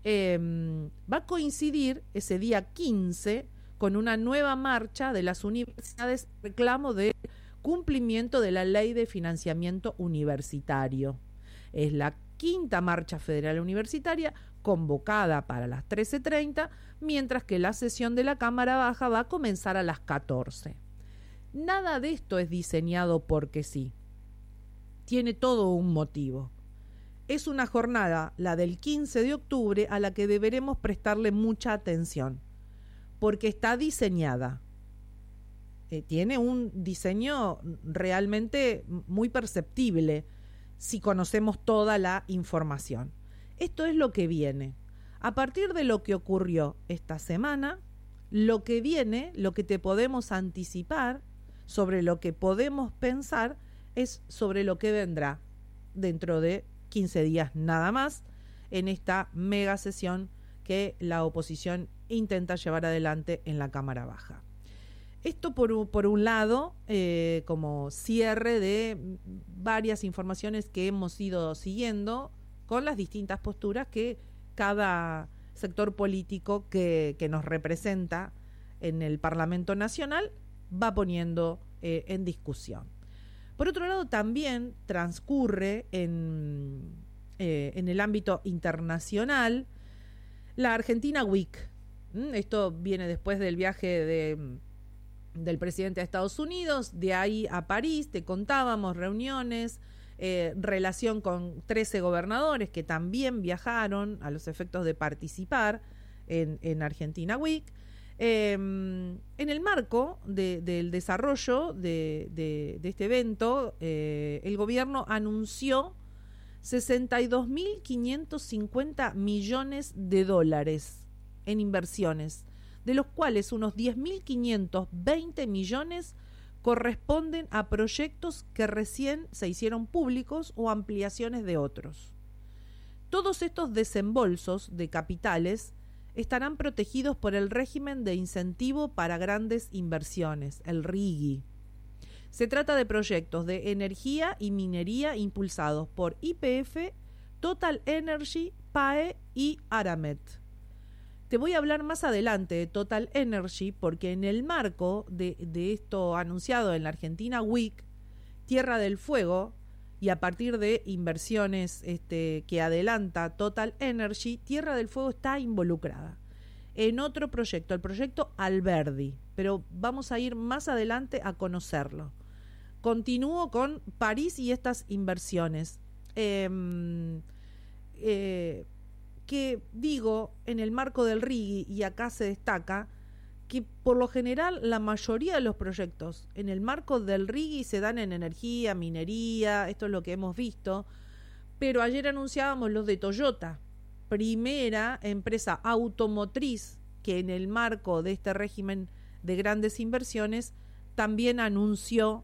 va a coincidir ese día 15 con una nueva marcha de las universidades, reclamo de cumplimiento de la Ley de Financiamiento Universitario. Es la quinta marcha federal universitaria convocada para las 13:30, mientras que la sesión de la Cámara Baja va a comenzar a las 14. Nada de esto es diseñado porque sí. Tiene todo un motivo. Es una jornada, la del 15 de octubre, a la que deberemos prestarle mucha atención, porque está diseñada. Tiene un diseño realmente muy perceptible si conocemos toda la información. Esto es lo que viene. A partir de lo que ocurrió esta semana, lo que viene, lo que te podemos anticipar, sobre lo que podemos pensar, es sobre lo que vendrá dentro de 15 días nada más, en esta mega sesión que la oposición intenta llevar adelante en la Cámara Baja. Esto por un lado, como cierre de varias informaciones que hemos ido siguiendo con las distintas posturas que cada sector político que nos representa en el Parlamento Nacional va poniendo en discusión. Por otro lado, también transcurre en el ámbito internacional la Argentina Week. Esto viene después del viaje del presidente de Estados Unidos, de ahí a París, te contábamos, reuniones, relación con 13 gobernadores que también viajaron a los efectos de participar en Argentina Week. En el marco del desarrollo de este evento, el gobierno anunció 62.550 millones de dólares en inversiones, de los cuales unos 10.520 millones corresponden a proyectos que recién se hicieron públicos o ampliaciones de otros. Todos estos desembolsos de capitales estarán protegidos por el régimen de incentivo para grandes inversiones, el RIGI. Se trata de proyectos de energía y minería impulsados por YPF, Total Energy, PAE y Aramet. Te voy a hablar más adelante de Total Energy porque en el marco de esto anunciado en la Argentina Week, Tierra del Fuego, y a partir de inversiones que adelanta Total Energy, Tierra del Fuego está involucrada en otro proyecto, el proyecto Alberdi, pero vamos a ir más adelante a conocerlo. Continúo con París y estas inversiones. Que digo, en el marco del RIGI, y acá se destaca, que por lo general la mayoría de los proyectos en el marco del RIGI se dan en energía, minería, esto es lo que hemos visto, pero ayer anunciábamos los de Toyota, primera empresa automotriz que en el marco de este régimen de grandes inversiones también anunció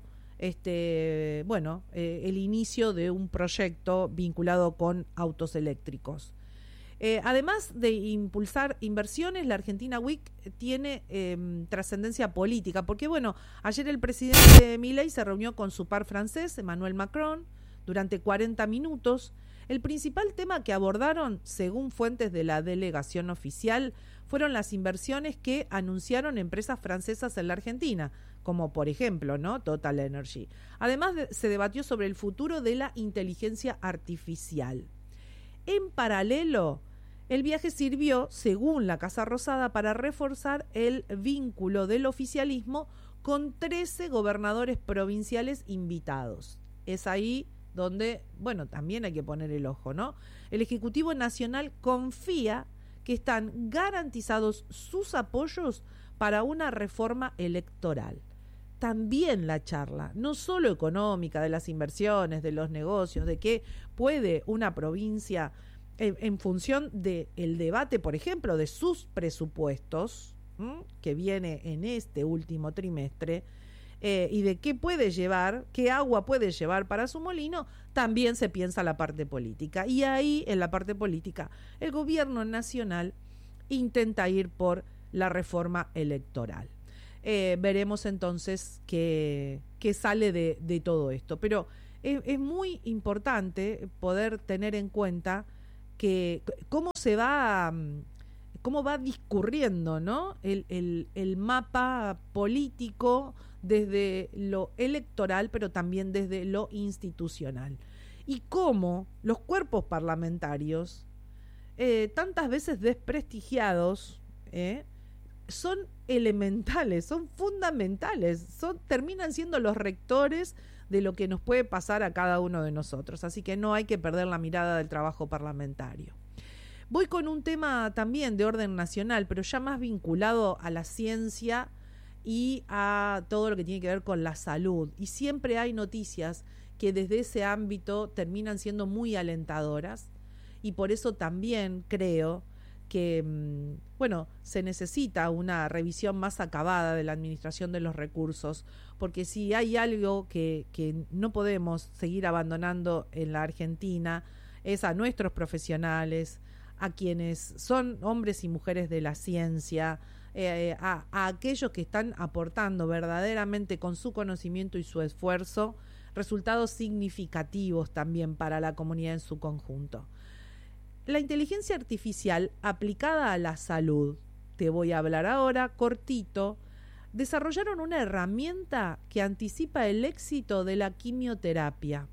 el inicio de un proyecto vinculado con autos eléctricos. Además de impulsar inversiones, la Argentina Week tiene trascendencia política, porque ayer el presidente Milei se reunió con su par francés, Emmanuel Macron, durante 40 minutos. El principal tema que abordaron, según fuentes de la delegación oficial, fueron las inversiones que anunciaron empresas francesas en la Argentina, como por ejemplo, Total Energy. Además, se debatió sobre el futuro de la inteligencia artificial. En paralelo, el viaje sirvió, según la Casa Rosada, para reforzar el vínculo del oficialismo con 13 gobernadores provinciales invitados. Es ahí donde, también hay que poner el ojo, ¿no? El Ejecutivo Nacional confía que están garantizados sus apoyos para una reforma electoral. También la charla, no solo económica, de las inversiones, de los negocios, de qué puede una provincia en función del debate, por ejemplo, de sus presupuestos, que viene en este último trimestre, y de qué puede llevar, qué agua puede llevar para su molino, también se piensa la parte política. Y ahí, en la parte política, el gobierno nacional intenta ir por la reforma electoral. Veremos entonces qué sale de todo esto. Pero es muy importante poder tener en cuenta cómo va discurriendo, ¿no? el mapa político desde lo electoral, pero también desde lo institucional. Y cómo los cuerpos parlamentarios, tantas veces desprestigiados, son elementales, son fundamentales, terminan siendo los rectores de lo que nos puede pasar a cada uno de nosotros. Así que no hay que perder la mirada del trabajo parlamentario. Voy con un tema también de orden nacional, pero ya más vinculado a la ciencia y a todo lo que tiene que ver con la salud. Y siempre hay noticias que desde ese ámbito terminan siendo muy alentadoras, y por eso también creo que, se necesita una revisión más acabada de la administración de los recursos, porque si hay algo que no podemos seguir abandonando en la Argentina, es a nuestros profesionales, a quienes son hombres y mujeres de la ciencia, a aquellos que están aportando verdaderamente con su conocimiento y su esfuerzo resultados significativos también para la comunidad en su conjunto. La inteligencia artificial aplicada a la salud, te voy a hablar ahora cortito, desarrollaron una herramienta que anticipa el éxito de la quimioterapia.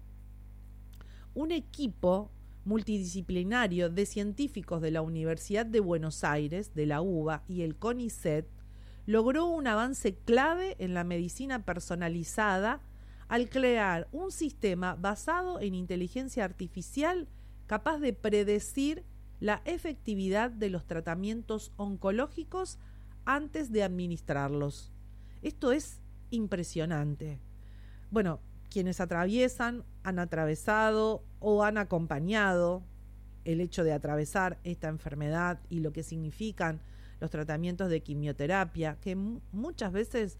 Un equipo multidisciplinario de científicos de la Universidad de Buenos Aires, de la UBA y el CONICET logró un avance clave en la medicina personalizada al crear un sistema basado en inteligencia artificial capaz de predecir la efectividad de los tratamientos oncológicos antes de administrarlos. Esto es impresionante. Bueno, quienes han atravesado o han acompañado el hecho de atravesar esta enfermedad y lo que significan los tratamientos de quimioterapia, que muchas veces,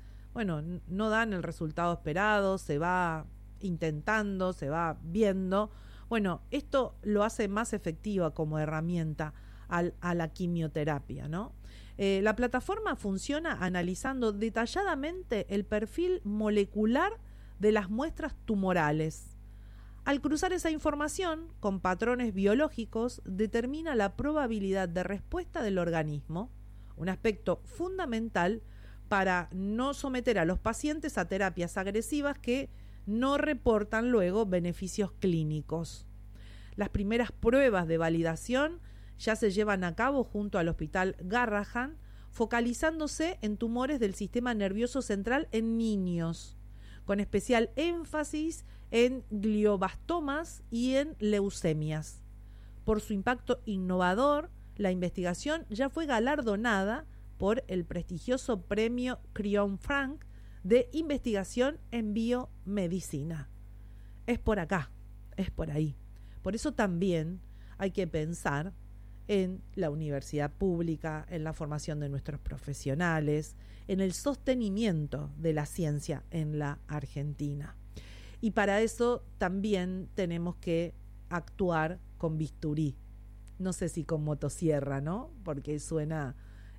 no dan el resultado esperado, se va intentando, se va viendo. Esto lo hace más efectiva como herramienta a la quimioterapia, ¿no? La plataforma funciona analizando detalladamente el perfil molecular de las muestras tumorales. Al cruzar esa información con patrones biológicos, determina la probabilidad de respuesta del organismo, un aspecto fundamental para no someter a los pacientes a terapias agresivas que no reportan luego beneficios clínicos. Las primeras pruebas de validación ya se llevan a cabo junto al Hospital Garrahan, focalizándose en tumores del sistema nervioso central en niños, con especial énfasis en glioblastomas y en leucemias. Por su impacto innovador, la investigación ya fue galardonada por el prestigioso premio Crion-Frank de investigación en biomedicina. Es por acá, es por ahí. Por eso también hay que pensar en la universidad pública, en la formación de nuestros profesionales, en el sostenimiento de la ciencia en la Argentina. Y para eso también tenemos que actuar con bisturí. No sé si con motosierra, ¿no? Porque suena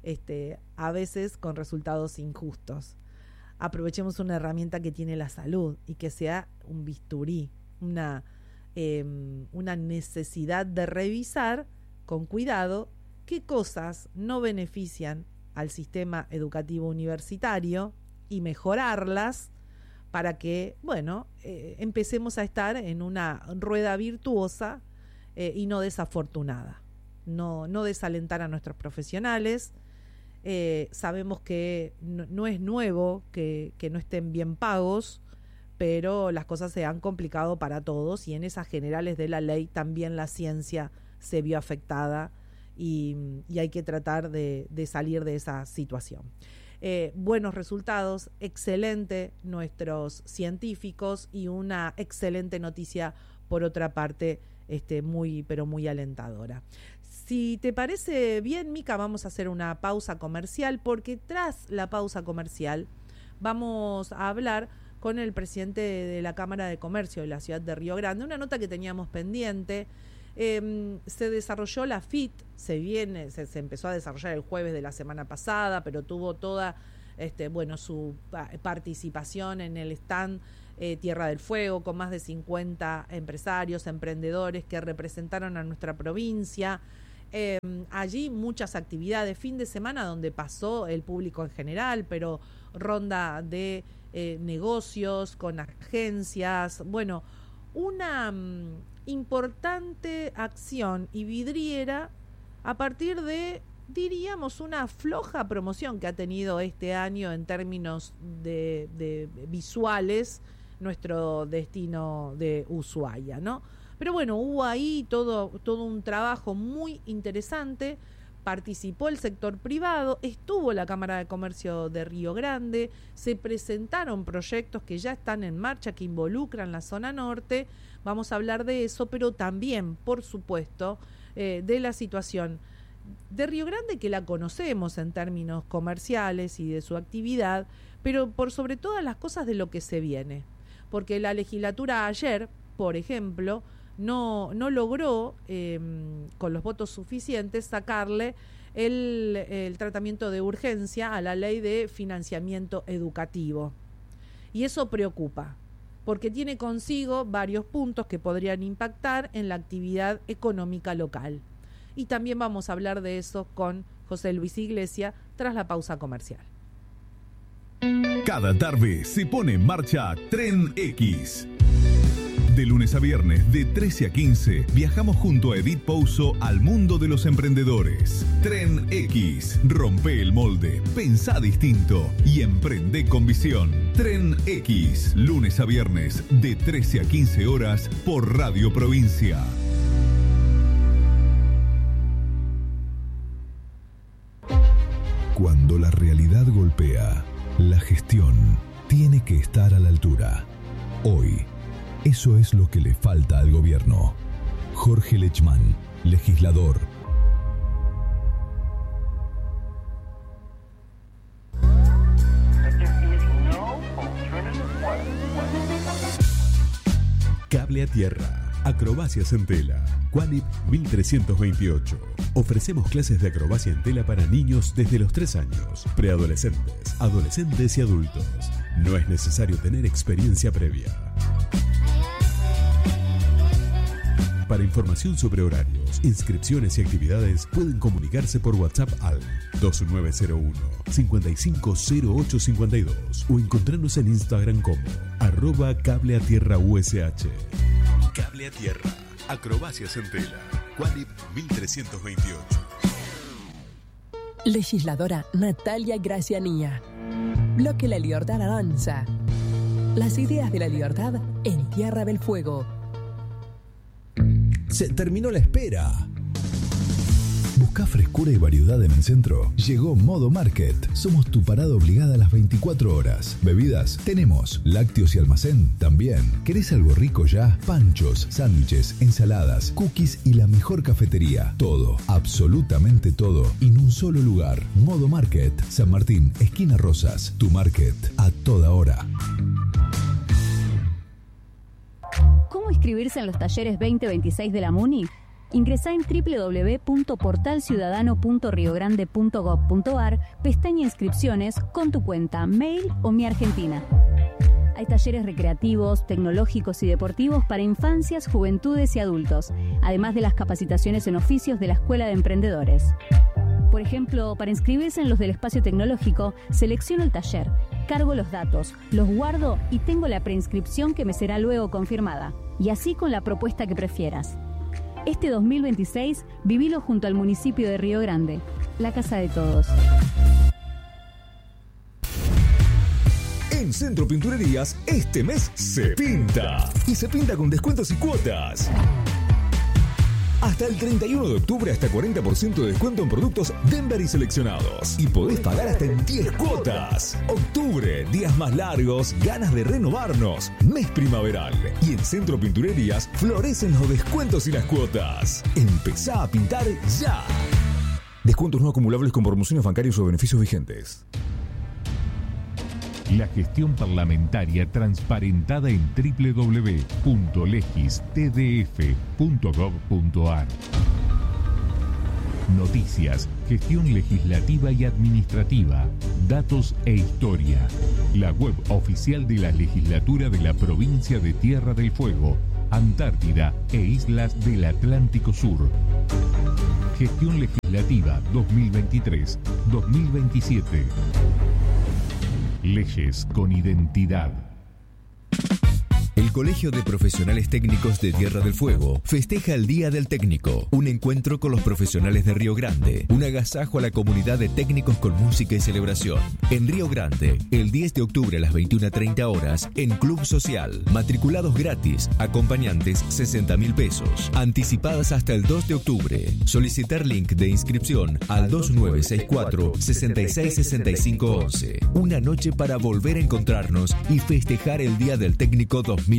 a veces con resultados injustos. Aprovechemos una herramienta que tiene la salud y que sea un bisturí, una necesidad de revisar con cuidado qué cosas no benefician al sistema educativo universitario y mejorarlas para que, empecemos a estar en una rueda virtuosa y no desafortunada. No desalentar a nuestros profesionales. Sabemos que no es nuevo que no estén bien pagos, pero las cosas se han complicado para todos y en esas generales de la ley también la ciencia se vio afectada y hay que tratar de salir de esa situación. Buenos resultados, excelente nuestros científicos y una excelente noticia por otra parte, muy alentadora. Si te parece bien, Mica, vamos a hacer una pausa comercial, porque tras la pausa comercial vamos a hablar con el presidente de la Cámara de Comercio de la ciudad de Río Grande, una nota que teníamos pendiente. Se desarrolló la FIT, se empezó a desarrollar el jueves de la semana pasada, pero tuvo toda su participación en el stand Tierra del Fuego, con más de 50 empresarios, emprendedores que representaron a nuestra provincia. Allí muchas actividades, fin de semana donde pasó el público en general, pero ronda de negocios con agencias, bueno, una importante acción y vidriera a partir de, diríamos, una floja promoción que ha tenido este año en términos de visuales nuestro destino de Ushuaia, ¿no? Pero bueno, hubo ahí todo un trabajo muy interesante. Participó el sector privado, estuvo la Cámara de Comercio de Río Grande, se presentaron proyectos que ya están en marcha, que involucran la zona norte. Vamos a hablar de eso, pero también, por supuesto, de la situación de Río Grande, que la conocemos en términos comerciales y de su actividad, pero por sobre todas las cosas de lo que se viene. Porque la legislatura ayer, por ejemplo, no logró, con los votos suficientes, sacarle el tratamiento de urgencia a la ley de financiamiento educativo. Y eso preocupa, porque tiene consigo varios puntos que podrían impactar en la actividad económica local. Y también vamos a hablar de eso con José Luis Iglesia tras la pausa comercial. Cada tarde se pone en marcha Tren X. De lunes a viernes, de 13 a 15, viajamos junto a Edith Pouso al mundo de los emprendedores. Tren X. Rompe el molde, pensá distinto y emprende con visión. Tren X. Lunes a viernes, de 13 a 15 horas, por Radio Provincia. Cuando la realidad golpea, la gestión tiene que estar a la altura. Hoy, eso es lo que le falta al gobierno. Jorge Lechmann, legislador. Cable a tierra. Acrobacias en tela. Qualip 1328. Ofrecemos clases de acrobacia en tela para niños desde los 3 años, preadolescentes, adolescentes y adultos. No es necesario tener experiencia previa. Para información sobre horarios, inscripciones y actividades, pueden comunicarse por WhatsApp al 2901-550852 o encontrarnos en Instagram como @cableatierraush. Cable a tierra. Acrobacias en tela. Qualip 1328. Legisladora Natalia Gracianía. Bloque La Libertad avanza. Las ideas de la libertad en Tierra del Fuego. Se terminó la espera. ¿Buscás frescura y variedad en el centro? Llegó Modo Market. Somos tu parada obligada a las 24 horas. Bebidas, tenemos. Lácteos y almacén, también. ¿Querés algo rico ya? Panchos, sándwiches, ensaladas, cookies y la mejor cafetería. Todo, absolutamente todo, en un solo lugar. Modo Market. San Martín, esquina Rosas. Tu market, a toda hora. ¿Cómo inscribirse en los talleres 2026 de la MUNI? Ingresá en www.portalciudadano.riogrande.gov.ar, pestaña Inscripciones, con tu cuenta, mail o Mi Argentina. Hay talleres recreativos, tecnológicos y deportivos para infancias, juventudes y adultos, además de las capacitaciones en oficios de la Escuela de Emprendedores. Por ejemplo, para inscribirse en los del espacio tecnológico, selecciono el taller, cargo los datos, los guardo y tengo la preinscripción que me será luego confirmada. Y así con la propuesta que prefieras. Este 2026, vivilo junto al municipio de Río Grande, la casa de todos. En Centro Pinturerías, este mes se pinta. Y se pinta con descuentos y cuotas. Hasta el 31 de octubre, hasta 40% de descuento en productos Denver y seleccionados. Y podés pagar hasta en 10 cuotas. Octubre, días más largos, ganas de renovarnos. Mes primaveral. Y en Centro Pinturerías florecen los descuentos y las cuotas. Empezá a pintar ya. Descuentos no acumulables con promociones bancarias o beneficios vigentes. La gestión parlamentaria transparentada en www.legistdf.gov.ar. noticias, gestión legislativa y administrativa, datos e historia. La web oficial de la legislatura de la provincia de Tierra del Fuego, Antártida e islas del Atlántico Sur. Gestión legislativa 2023-2027. Leyes con identidad. El Colegio de Profesionales Técnicos de Tierra del Fuego festeja el Día del Técnico, un encuentro con los profesionales de Río Grande, un agasajo a la comunidad de técnicos con música y celebración. En Río Grande, el 10 de octubre a las 21:30 horas, en Club Social. Matriculados gratis, acompañantes 60.000 pesos. Anticipadas hasta el 2 de octubre. Solicitar link de inscripción al 2964-666511. Una noche para volver a encontrarnos y festejar el Día del Técnico 2026.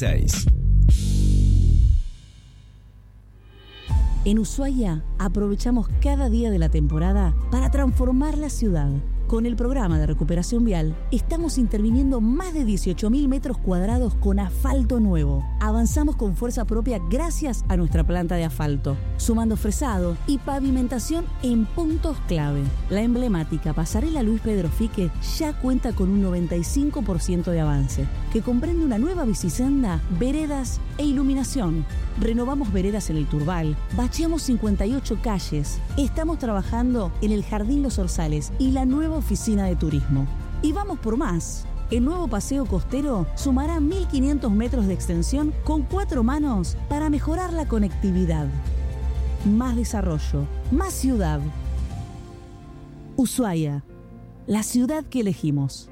En Ushuaia aprovechamos cada día de la temporada para transformar la ciudad. Con el programa de recuperación vial, estamos interviniendo más de 18.000 metros cuadrados con asfalto nuevo. Avanzamos con fuerza propia gracias a nuestra planta de asfalto, sumando fresado y pavimentación en puntos clave. La emblemática pasarela Luis Pedro Fique ya cuenta con un 95% de avance, que comprende una nueva bicisenda, veredas e iluminación. Renovamos veredas en el Turbal, bacheamos 58 calles, estamos trabajando en el Jardín Los Orzales y la nueva oficina de turismo. Y vamos por más. El nuevo paseo costero sumará 1.500 metros de extensión con 4 manos para mejorar la conectividad. Más desarrollo, más ciudad. Ushuaia, la ciudad que elegimos.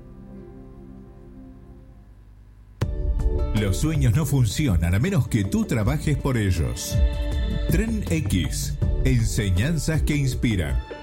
Los sueños no funcionan a menos que tú trabajes por ellos. Tren X, enseñanzas que inspiran.